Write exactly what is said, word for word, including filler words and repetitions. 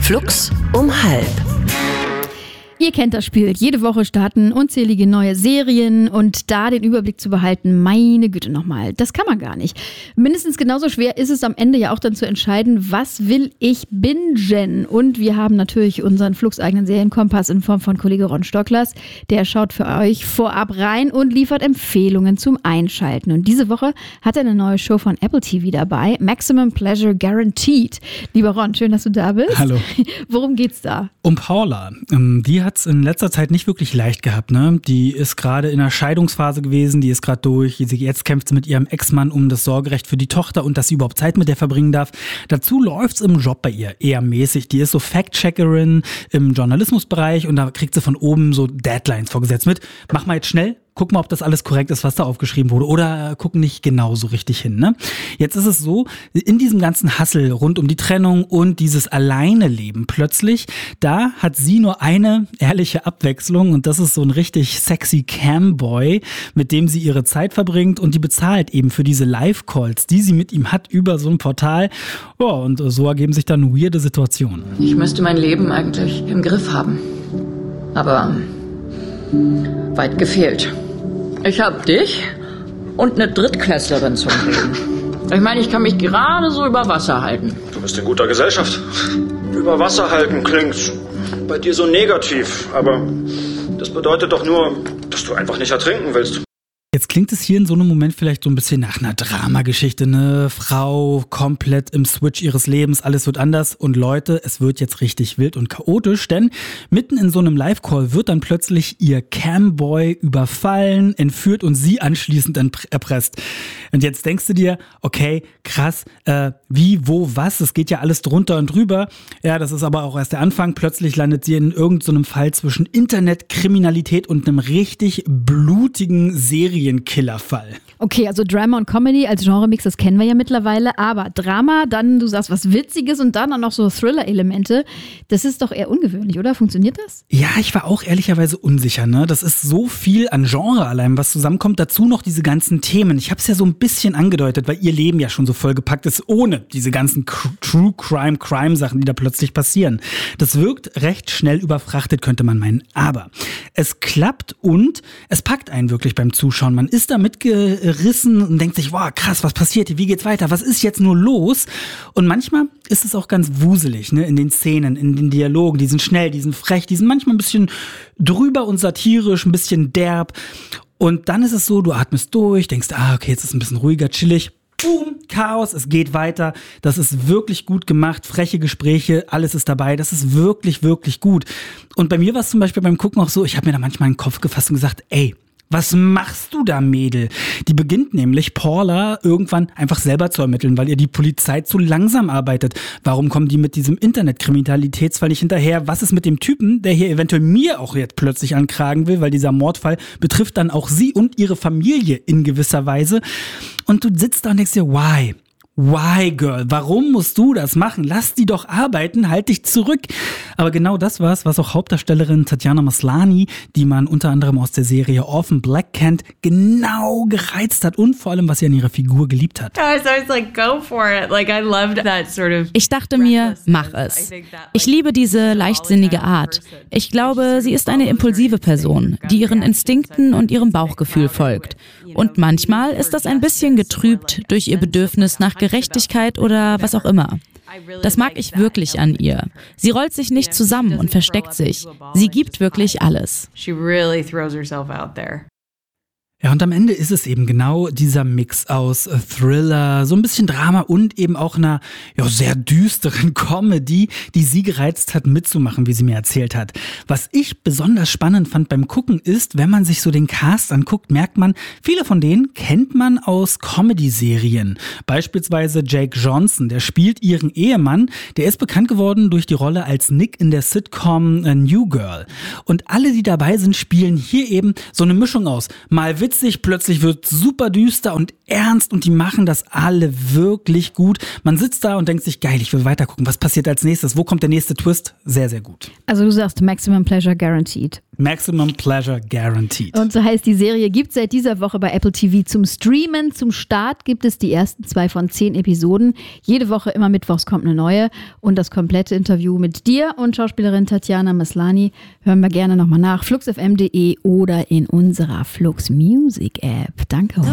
Flux um halb. Ihr kennt das Spiel. Jede Woche starten unzählige neue Serien und da den Überblick zu behalten, meine Güte nochmal, das kann man gar nicht. Mindestens genauso schwer ist es am Ende ja auch dann zu entscheiden, was will ich bingen? Und wir haben natürlich unseren Flux-eigenen Serienkompass in Form von Kollege Ron Stocklers. Der schaut für euch vorab rein und liefert Empfehlungen zum Einschalten. Und diese Woche hat er eine neue Show von Apple T V dabei, Maximum Pleasure Guaranteed. Lieber Ron, schön, dass du da bist. Hallo. Worum geht's da? Um Paula. Die hat es in letzter Zeit nicht wirklich leicht gehabt. Ne? Die ist gerade in einer Scheidungsphase gewesen, die ist gerade durch. Jetzt kämpft sie mit ihrem Ex-Mann um das Sorgerecht für die Tochter und dass sie überhaupt Zeit mit der verbringen darf. Dazu läuft's im Job bei ihr eher mäßig. Die ist so Fact-Checkerin im Journalismusbereich und da kriegt sie von oben so Deadlines vorgesetzt mit. Mach mal jetzt schnell. Guck mal, ob das alles korrekt ist, was da aufgeschrieben wurde. Oder gucken nicht genau so richtig hin. Ne? Jetzt ist es so, in diesem ganzen Hassel rund um die Trennung und dieses Alleineleben plötzlich, da hat sie nur eine ehrliche Abwechslung und das ist so ein richtig sexy Camboy, mit dem sie ihre Zeit verbringt und die bezahlt eben für diese Live-Calls, die sie mit ihm hat über so ein Portal. Ja, und so ergeben sich dann weirde Situationen. Ich müsste mein Leben eigentlich im Griff haben. Aber weit gefehlt. Ich hab dich und eine Drittklässlerin zum Reden. Ich meine, ich kann mich gerade so über Wasser halten. Du bist in guter Gesellschaft. Über Wasser halten klingt bei dir so negativ, aber das bedeutet doch nur, dass du einfach nicht ertrinken willst. Jetzt klingt es hier in so einem Moment vielleicht so ein bisschen nach einer Dramageschichte, ne? Frau komplett im Switch ihres Lebens, alles wird anders und Leute, es wird jetzt richtig wild und chaotisch, denn mitten in so einem Live-Call wird dann plötzlich ihr Camboy überfallen, entführt und sie anschließend erpresst. Und jetzt denkst du dir, okay, krass, äh, wie, wo, was, es geht ja alles drunter und drüber. Ja, das ist aber auch erst der Anfang. Plötzlich landet sie in irgendeinem Fall zwischen Internetkriminalität und einem richtig blutigen Serien Killerfall. Okay, also Drama und Comedy als Genremix, das kennen wir ja mittlerweile, aber Drama, dann du sagst was Witziges und dann auch noch so Thriller-Elemente, das ist doch eher ungewöhnlich, oder? Funktioniert das? Ja, ich war auch ehrlicherweise unsicher, ne? Das ist so viel an Genre allein, was zusammenkommt. Dazu noch diese ganzen Themen. Ich habe es ja so ein bisschen angedeutet, weil ihr Leben ja schon so vollgepackt ist, ohne diese ganzen True Crime, Crime-Sachen, die da plötzlich passieren. Das wirkt recht schnell überfrachtet, könnte man meinen. Aber es klappt und es packt einen wirklich beim Zuschauen. Man ist da mitgerissen und denkt sich, wow, krass, was passiert hier, wie geht's weiter, was ist jetzt nur los? Und manchmal ist es auch ganz wuselig, ne, in den Szenen, in den Dialogen, die sind schnell, die sind frech, die sind manchmal ein bisschen drüber und satirisch, ein bisschen derb. Und dann ist es so, du atmest durch, denkst, ah, okay, jetzt ist es ein bisschen ruhiger, chillig. Boom, Chaos, es geht weiter. Das ist wirklich gut gemacht, freche Gespräche, alles ist dabei. Das ist wirklich, wirklich gut. Und bei mir war es zum Beispiel beim Gucken auch so, ich habe mir da manchmal in den Kopf gefasst und gesagt, ey, was machst du da, Mädel? Die beginnt nämlich, Paula irgendwann einfach selber zu ermitteln, weil ihr die Polizei zu langsam arbeitet. Warum kommen die mit diesem Internetkriminalitätsfall nicht hinterher? Was ist mit dem Typen, der hier eventuell mir auch jetzt plötzlich ankragen will? Weil dieser Mordfall betrifft dann auch sie und ihre Familie in gewisser Weise. Und du sitzt da und denkst dir, why? Why, Girl? Warum musst du das machen? Lass die doch arbeiten, halt dich zurück. Aber genau das war's, was auch Hauptdarstellerin Tatjana Maslany, die man unter anderem aus der Serie Orphan Black kennt, genau gereizt hat und vor allem, was sie an ihrer Figur geliebt hat. Ich dachte mir, mach es. Ich liebe diese leichtsinnige Art. Ich glaube, sie ist eine impulsive Person, die ihren Instinkten und ihrem Bauchgefühl folgt. Und manchmal ist das ein bisschen getrübt durch ihr Bedürfnis nach Gerechtigkeit oder was auch immer. Das mag ich wirklich an ihr. Sie rollt sich nicht zusammen und versteckt sich. Sie gibt wirklich alles. Ja, und am Ende ist es eben genau dieser Mix aus Thriller, so ein bisschen Drama und eben auch einer ja, sehr düsteren Comedy, die sie gereizt hat, mitzumachen, wie sie mir erzählt hat. Was ich besonders spannend fand beim Gucken ist, wenn man sich so den Cast anguckt, merkt man, viele von denen kennt man aus Comedy-Serien. Beispielsweise Jake Johnson, der spielt ihren Ehemann, der ist bekannt geworden durch die Rolle als Nick in der Sitcom New Girl. Und alle, die dabei sind, spielen hier eben so eine Mischung aus. Mal witzig, plötzlich wird super düster und ernst und die machen das alle wirklich gut. Man sitzt da und denkt sich, geil, ich will weiter gucken. Was passiert als nächstes? Wo kommt der nächste Twist? Sehr, sehr gut. Also du sagst Maximum Pleasure Guaranteed. Maximum Pleasure Guaranteed. Und so heißt die Serie, gibt es seit dieser Woche bei Apple T V zum Streamen. Zum Start gibt es die ersten zwei von zehn Episoden. Jede Woche, immer mittwochs kommt eine neue. Und das komplette Interview mit dir und Schauspielerin Tatjana Maslany hören wir gerne nochmal nach. flux f m punkt de oder in unserer Flux Music App. Danke.